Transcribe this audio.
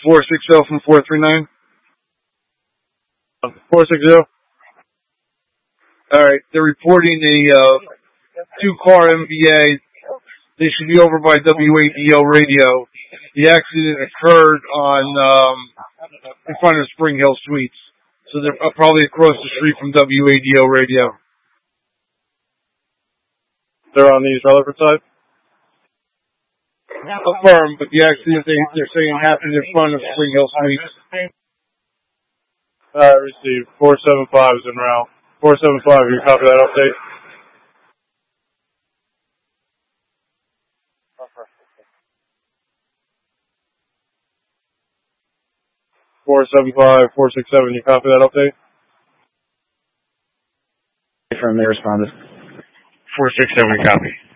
460 from 439? 460. Alright, they're reporting a, 2-car MVA. They should be over by WADO radio. The accident occurred on, in front of Spring Hill Suites. So they're probably across the street from WADO radio. They're on the East Rutherford side? Affirmed, but the accident they're saying happened in front of Spring Hill Suites. Alright, received. 475 is en route. 475, you copy that update? $475, 467, you copy that update? From they responded. 467, copy.